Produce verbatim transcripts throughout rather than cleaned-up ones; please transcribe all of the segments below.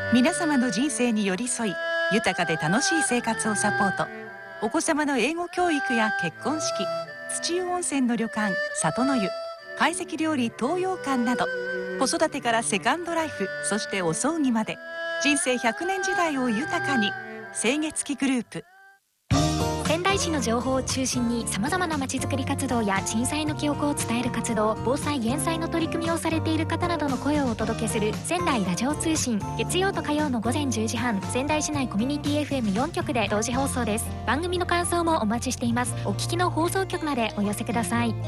皆様の人生に寄り添い、豊かで楽しい生活をサポート。お子様の英語教育や結婚式、土湯温泉の旅館里の湯、懐石料理東洋館など、子育てからセカンドライフ、そしてお葬儀まで人生ひゃくねん時代を豊かに。清月期グループ。 仙台市の情報を中心にさまざまなまちづくり活動や震災の記憶を伝える活動、防災減災の取り組みをされている方などの声をお届けする仙台ラジオ通信。月曜と火曜のごぜんじゅうじはん、仙台市内コミュニティ エフエムよん 局で同時放送です。番組の感想もお待ちしています。お聞きの放送局までお寄せください。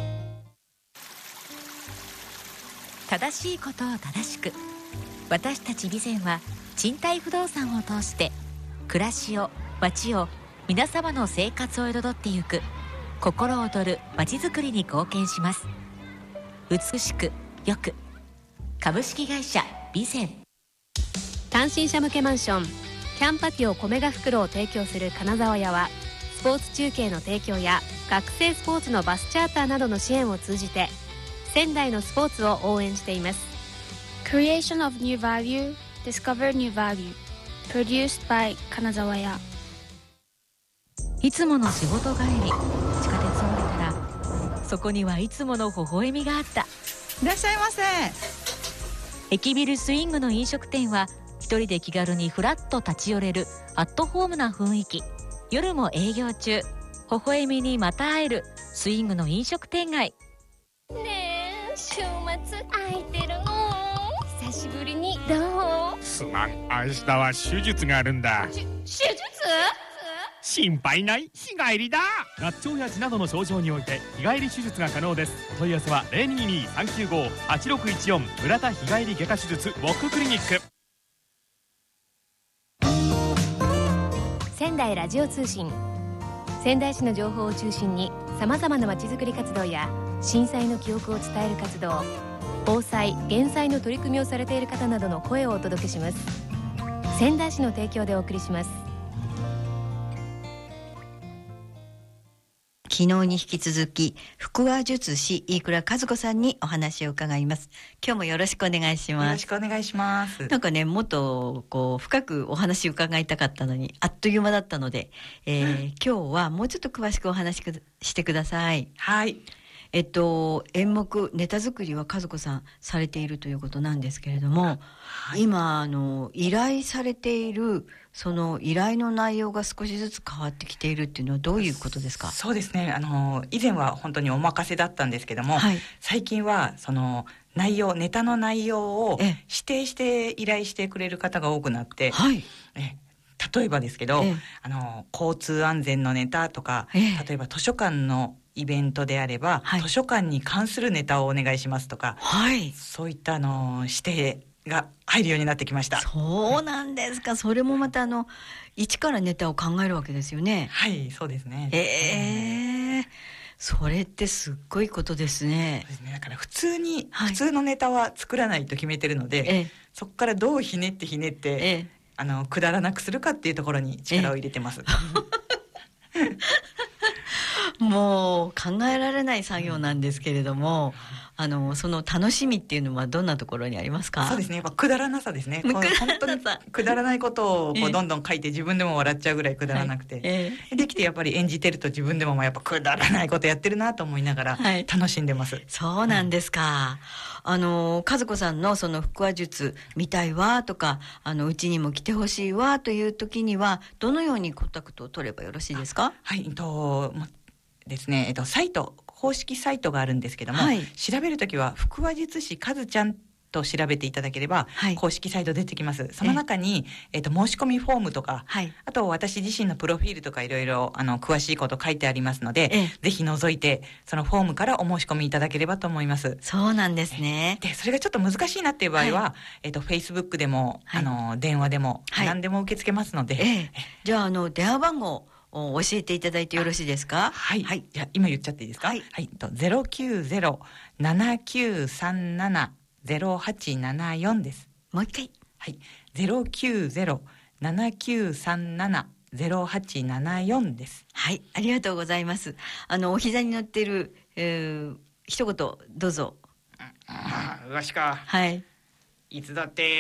正しいことを正しく、私たち備前は賃貸不動産を通して暮らしを、街を、皆様の生活を彩ってゆく心躍る街づくりに貢献します。美しくよく、株式会社備前。 単身者向けマンションキャンパティオ米が袋を提供する金沢屋は、スポーツ中継の提供や学生スポーツのバスチャーターなどの支援を通じて仙台のスポーツを応援しています。 Creation of New Value, Discover New Value, Produced by 金沢屋。 いつもの仕事帰り、地下鉄を降りたらそこにはいつもの微笑みがあった。 いらっしゃいませ。 駅ビルスイングの飲食店は一人で気軽にフラッと立ち寄れるアットホームな雰囲気。夜も営業中、微笑みにまた会えるスイングの飲食店街。 ねえ、週末空いてるの？久しぶりにどう？ すまん、明日は手術があるんだ。 手術？ 心配ない、日帰りだ。合腸や痔などの症状において日帰り手術が可能です。お問い合わせは ゼロにに さんきゅうご はちろくいちよん 村田日帰り外科手術ウォッククリニック。 仙台ラジオ通信。仙台市の情報を中心にさまざまなまちづくり活動や震災の記憶を伝える活動、防災減災の取り組みをされている方などの声をお届けします。仙台市の提供でお送りします。 昨日に引き続き腹話術師飯倉和子さんにお話を伺います。今日もよろしくお願いします。 よろしくお願いします。 なんかね、もっとこう深くお話を伺いたかったのにあっという間だったので、えー、今日はもうちょっと詳しくお話ししてください。 はい。 えっと演目ネタ作りは和子さんされているということなんですけれども、はい、今あの依頼されているその依頼の内容が少しずつ変わってきているっていうのはどういうことですか？ そうですね、あの以前は本当にお任せだったんですけども、はい、最近はその内容ネタの内容を指定して依頼してくれる方が多くなって、はい、え例えばですけど、あの交通安全のネタとか、例えば図書館のイベントであれば、はい、図書館に関するネタをお願いしますとか、はい、そういったあの指定が入るようになってきました。 そうなんですか。それもまたあの一からネタを考えるわけですよね。 はい、そうですね。 えー、それってすっごいことですね。 そうですね。だから普通に、はい、普通のネタは作らないと決めてるので、えー、そこからどうひねってひねって、えー、あのくだらなくするかっていうところに力を入れてます。えーもう考えられない作業なんですけれども、あのその楽しみっていうのはどんなところにありますか？ そうですね、やっぱくだらなさですね。本当にくだらないことをこうどんどん書いて自分でも笑っちゃうぐらいくだらなくて、はいえー、できてやっぱり演じてると自分でもやっぱくだらないことやってるなと思いながら楽しんでます、はい、 そうなんですか、うん、あの和子さんのその腹話術見たいわとか、あのうちにも来てほしいわという時にはどのようにコンタクトを取ればよろしいですか？ はい、えっとですね、えっと、サイト公式サイトがあるんですけども、はい、調べるときは腹話術師かずちゃんと調べていただければ、はい、公式サイト出てきます。その中に、えっと、申し込みフォームとか、はい、あと私自身のプロフィールとかいろいろあの詳しいこと書いてありますので、ぜひ覗いてそのフォームからお申し込みいただければと思います。 そうなんですね。 でそれがちょっと難しいなっていう場合は、はい、えっと、Facebook でも、はい、あの電話でも、はい、何でも受け付けますので、ええ、 じゃあ、あの電話番号教えていただいてよろしいですか？ はい、はい、じゃあ今言っちゃっていいですか？はい、はい、と ゼロきゅうゼロ ななきゅうさんなな ゼロはちななよんです。 もう一回。 はい、ゼロきゅうゼロ ななきゅうさんなな ゼロはちななよんです。 はい、ありがとうございます。あのお膝に乗っている、えー、一言どうぞ。 ああ、わしか。 はい。 いつだって